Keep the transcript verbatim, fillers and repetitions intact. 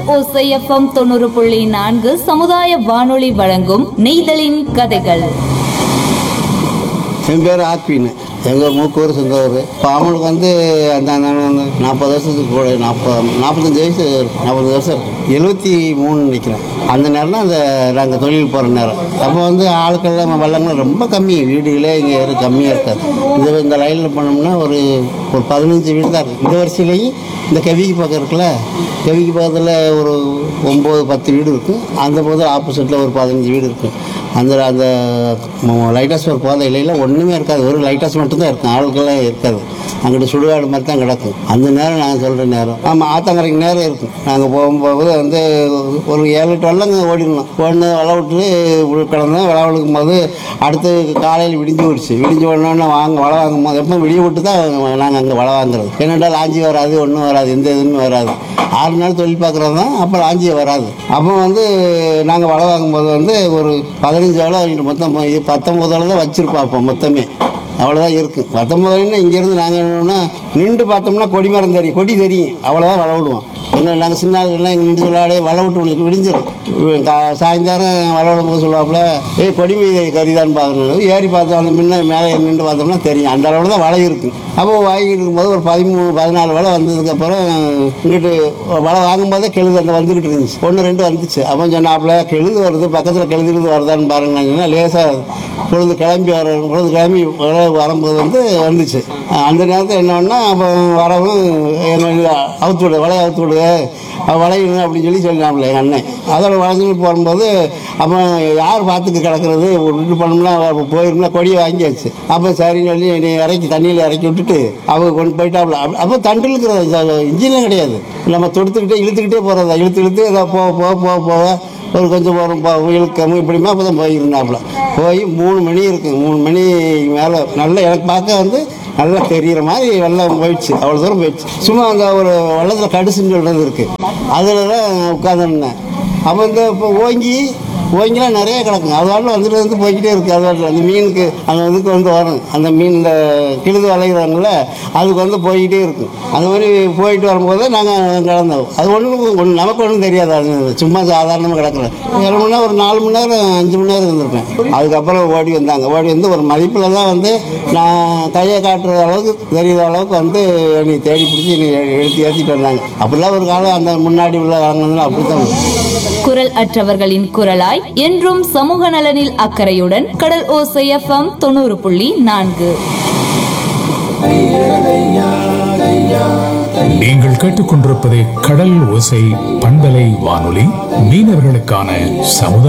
ஓசை எஃப்எம் தொண்ணூறு புள்ளி நான்கு சமுதாய வானொலி வழங்கும் நெய்தலின் கதைகள். என் பேர் ஆத்வின்னு, எங்கள் மூக்கூர் சொந்தவர். இப்போ அவனுக்கு வந்து அந்த நாற்பது வருஷத்துக்கு கூட நாற்பது நாற்பத்தஞ்சு வயசு நாற்பது வருஷம் இருக்கும். எழுபத்தி மூணு நிற்கிறேன். அந்த நேரம் தான் அந்த நாங்கள் தொழில் போகிற நேரம். அப்போ வந்து ஆட்கள்லாம் வள்ளங்களும் ரொம்ப கம்மி, வீடுகளே இங்கே யாரும் கம்மியாக இருக்காது. இந்த இந்த லைனில் போனோம்னா ஒரு ஒரு பதினஞ்சு வீடு தான் இருக்குது. இந்த வரிசையிலேயும் இந்த கவிக்கு பக்கம் இருக்குல்ல, கவிக்கு பக்கத்தில் ஒரு ஒம்பது பத்து வீடு இருக்குது. அந்த பக்கத்தில் ஆப்போசிட்டில் ஒரு பதினஞ்சு வீடு இருக்குது. அந்த அந்த லைட் ஹவுஸ் போகிற இல்லையில் ஒன்றுமே இருக்காது, ஒரு லைட் ஹவுஸ் மட்டும்தான் இருக்கும், ஆளுக்கெல்லாம் இருக்காது. அங்கிட்ட சுடுகாடு மாதிரி தான் கிடக்கும். அந்த நேரம் நாங்கள் சொல்கிற நேரம் ஆமாம் ஆத்தங்கரைக்கு நேரம் இருக்கும். நாங்கள் போகும்போது வந்து ஒரு ஏழு எட்டு வெள்ளங்க ஓடிடணும். ஓடினு வள விட்டு கிடந்தோம். வள விழுக்கும் போது அடுத்து காலையில் விடிஞ்சு விடுச்சு. விடிஞ்சு உடனே வாங்க வள வாங்கும் போது எப்போ விடிய விட்டு தான் நாங்கள் அங்கே வள வாங்குறது. என்னென்றால் லாஞ்சி வராது, ஒன்றும் வராது, எந்த இதுவுமே வராது. ஆறு நாள் தொழில் பார்க்குறது தான். அப்போ லாஞ்சியே வராது. அப்போ வந்து நாங்கள் வள வாங்கும்போது வந்து ஒரு பதினஞ்சு வளை மொத்தம் பத்தொம்பது வளை தான் வச்சுருப்போம். அப்போ மொத்தமே அவ்வளோதான் இருக்குது. பத்தொம்பதுன்னா இங்கேருந்து நாங்கள் என்னன்னா நின்று பார்த்தோம்னா கொடி மரம் தெரியும், கொடி தெரியும், அவ்வளோதான் வள விடுவோம். என்ன நாங்கள் சின்ன ஆளுகள்லாம் இங்கே நின்று சொல்லாடே வள விட்டு உங்களுக்கு விடிஞ்சிடும். சாயந்தரம் வள விடும்போது சொல்லுவாப்புல, ஏய் கொடி மீது கறிதான் பார்க்கணும். ஏறி பார்த்தோம் அந்த முன்ன மேலே நின்று பார்த்தோம்னா தெரியும். அந்த அளவில் தான் வலை இருக்குது. அப்போ வாங்கிட்டு இருக்கும்போது ஒரு பதிமூணு பதினாலு வலை வந்ததுக்கப்புறம் இங்கிட்டு வலை வாங்கும்போதே கெழுது அந்த வந்துக்கிட்டு இருந்துச்சு. ஒன்று ரெண்டு வந்துச்சு. அப்போ சொன்னாப்புல கெழுது வருது, பக்கத்தில் கெழுதுறது வருதான்னு பாருங்கன்னா லேசாக பொழுது கிளம்பி வர பொழுது கிளம்பி வரும்போது வந்து வந்துச்சு. அந்த நேரத்தில் என்னன்னா அப்போ வரவும் அவுத்து விடு, வலையை அவுத்து விடு, வளையணும் அப்படின்னு சொல்லி சொல்லினாப்புல எங்கள் அண்ணன். அதோட வளைஞ்சிட்டு போகும்போது அப்போ யார் பார்த்துக்கு கிடக்கிறது விட்டு பண்ணோம்னா போயிருந்தா கொடியை வாங்கியாச்சு. அப்போ சரின்னு சொல்லி என்னை இறக்கி தண்ணியில் இறக்கி விட்டுட்டு அவங்க கொண்டு போயிட்டாப்புல. அப்போ தண்டில் இருக்கிற இன்ஜினும் கிடையாது, நம்ம தொடுத்துக்கிட்டே இழுத்துக்கிட்டே போகிறதா, இழுத்து இழுத்து ஏதோ போக போக போக போக ஒரு கொஞ்சம் போகிறோம் இழுக்கமும் இப்படிமா அப்போ தான் போயிருந்தாப்புல. போய் மூணு மணி இருக்குது. மூணு மணி மேலே நல்லா எனக்கு பார்க்க வந்து நல்லா தெரிகிற மாதிரி வெள்ளம் போயிடுச்சு. அவ்வளோ தூரம் போயிடுச்சு. சும்மா அந்த ஒரு வெள்ளத்தில் கடுசுன்னு சொல்கிறது இருக்குது, அதில் தான் உட்காந்துருந்தேன். அப்போ இந்த இப்போ ஓங்கி ஓங்கிலாம் நிறைய கிடக்கும். அது வாட்டில் வந்துட்டு வந்து போய்கிட்டே இருக்குது. அது வாட்டில் அந்த மீனுக்கு அந்த இதுக்கு வந்து வரும், அந்த மீன் இந்த கிழுது வளைகிறாங்கல்ல அதுக்கு வந்து போய்கிட்டே இருக்கும். அந்த மாதிரி போயிட்டு வரும்போது நாங்கள் கிடந்தோம். அது ஒன்றும் ஒன்று நமக்கு ஒன்றும் தெரியாது. அது சும்மா சாதாரணமாக கிடக்குறேன். ஏழு மணி நேரம் ஒரு நாலு மணி நேரம் அஞ்சு மணி நேரம் இருந்திருப்பேன். அதுக்கப்புறம் ஓடி வந்தாங்க. ஓடி வந்து ஒரு மதிப்பில் தான் வந்து நான் கையை காட்டுற அளவுக்கு தெரிகிற அளவுக்கு வந்து என்னை தேடி பிடிச்சி என்னை எடுத்து ஏற்றிட்டு வந்தாங்க. அப்படிலாம் ஒரு காலம் அந்த முன்னாடி உள்ள வாங்கினதுல அப்படி தான். குரல் அற்றவர்களின் குரலாய் என்றும் சமூக நலனில் அக்கறையுடன் கடல் ஓசை எஃப்எம் தொண்ணூறு புள்ளி நான்கு. நீங்கள் கேட்டுக்கொண்டிருப்பது கடல் ஓசை பண்பலை வானொலி, மீனவர்களுக்கான சமுதாய